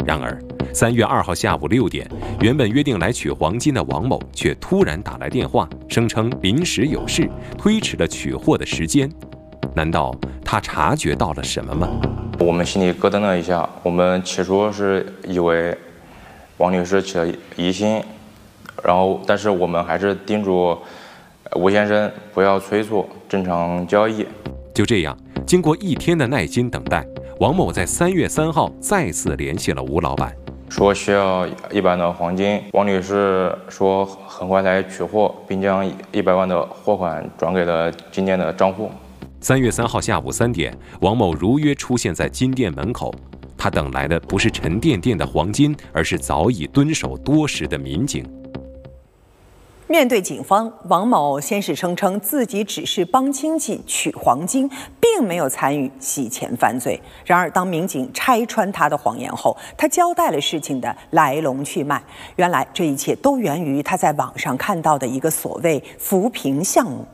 然而，3月2号下午6点，原本约定来取黄金的王某却突然打来电话，声称临时有事，推迟了取货的时间。难道他察觉到了什么吗？ 我们心里咯噔了一下，我们起初是以为王女士起了疑心，但是我们还是叮嘱吴先生不要催促，正常交易。 就这样，经过1天的耐心等待，王某在3月3号再次联系了吴老板， 说需要100万的黄金。王女士说很快来取货，并将100万的货款转给了金店的账户。 3月3号下午3点，王某如约出现在金店门口。他等来的不是沉甸甸的黄金，而是早已蹲守多时的民警。 面对警方，王某先是声称自己只是帮亲戚取黄金，并没有参与洗钱犯罪。然而，当民警拆穿他的谎言后，他交代了事情的来龙去脉。原来，这一切都源于他在网上看到的一个所谓扶贫项目。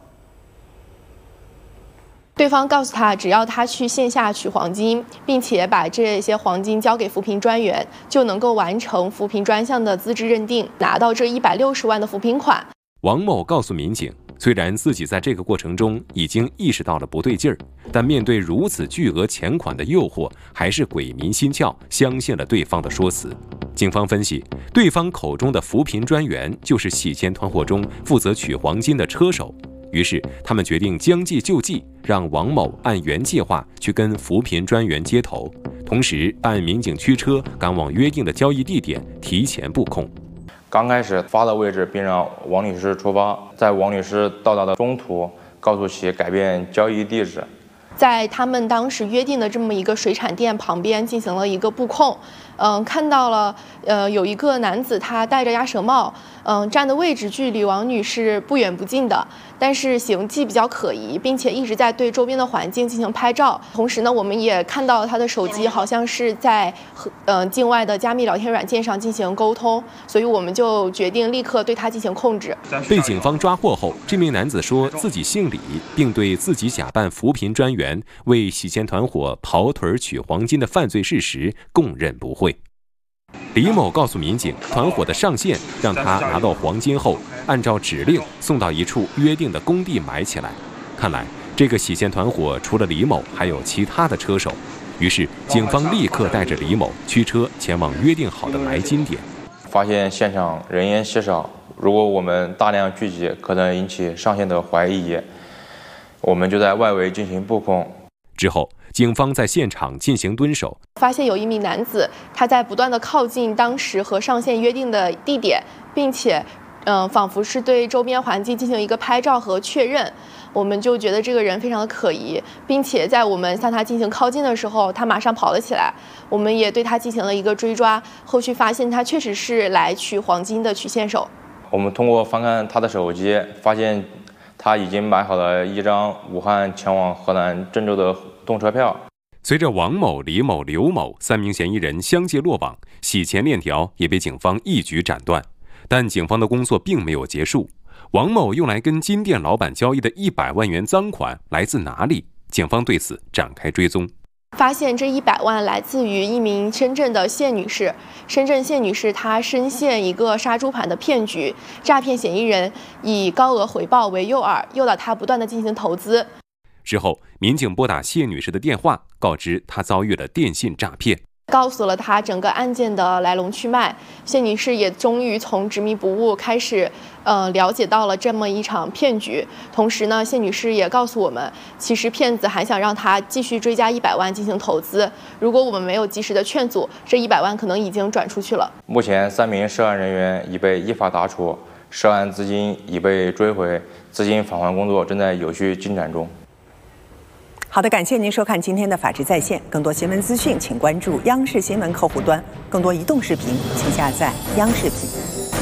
对方告诉他，只要他去线下取黄金，并且把这些黄金交给扶贫专员，就能够完成扶贫专项的资质认定，拿到这160万的扶贫款。 王某告诉民警，虽然自己在这个过程中已经意识到了不对劲儿，但面对如此巨额钱款的诱惑，还是鬼迷心窍，相信了对方的说辞。警方分析，对方口中的扶贫专员就是洗钱团伙中负责取黄金的车手。于是，他们决定将计就计，让王某按原计划去跟扶贫专员接头，同时按民警驱车赶往约定的交易地点，提前布控。 刚开始发的位置，并让王女士出发，在王女士到达的中途，告诉其改变交易地址。 在他们当时约定的这么一个水产店旁边进行了一个布控，看到了有一个男子他戴着鸭舌帽，站的位置距离王女士不远不近的，但是行迹比较可疑，并且一直在对周边的环境进行拍照。同时呢，我们也看到他的手机好像是在境外的加密聊天软件上进行沟通，所以我们就决定立刻对他进行控制。 被警方抓获后，这名男子说自己姓李，并对自己假扮扶贫专员为洗钱团伙跑腿取黄金的犯罪事实供认不讳。李某告诉民警，团伙的上线让他拿到黄金后，按照指令送到一处约定的工地埋起来。看来这个洗钱团伙除了李某，还有其他的车手。于是警方立刻带着李某驱车前往约定好的埋金点。 发现现场人烟稀少，如果我们大量聚集，可能引起上线的怀疑，我们就在外围进行布控。 之后，警方在现场进行蹲守， 发现有一名男子他在不断的靠近当时和上线约定的地点，并且仿佛是对周边环境进行一个拍照和确认。我们就觉得这个人非常的可疑，并且在我们向他进行靠近的时候，他马上跑了起来。我们也对他进行了一个追抓，后续发现他确实是来取黄金的取线手。 我们通过翻看他的手机，发现他已经买好了一张武汉前往河南郑州的动车票。 随着王某、李某、刘某3名嫌疑人相继落网，洗钱链条也被警方一举斩断。但警方的工作并没有结束。王某用来跟金店老板交易的100万元赃款来自哪里？警方对此展开追踪， 发现这100万来自于一名深圳的谢女士。深圳谢女士她深陷一个杀猪盘的骗局，诈骗嫌疑人以高额回报为诱饵，诱导她不断的进行投资。 之后，民警拨打谢女士的电话，告知她遭遇了电信诈骗， 告诉了她整个案件的来龙去脉。谢女士也终于从执迷不悟开始了解到了这么一场骗局。同时呢，谢女士也告诉我们，其实骗子还想让她继续追加100万进行投资，如果我们没有及时的劝阻，这100万可能已经转出去了。 目前3名涉案人员已被依法打处，涉案资金已被追回，资金返还工作正在有序进展中。 好的，感谢您收看今天的法治在线。更多新闻资讯，请关注央视新闻客户端。更多移动视频，请下载央视频。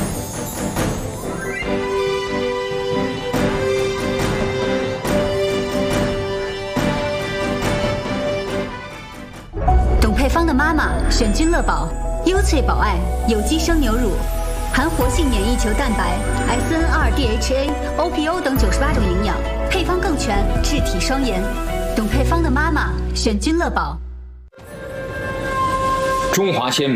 董佩芳的妈妈选君乐宝，优萃宝爱有机生牛乳，含活性免疫球蛋白、SN2、DHA、OPO 等98种营养，配方更全，治体双颜。董佩芳的妈妈选君乐宝。 中华鲜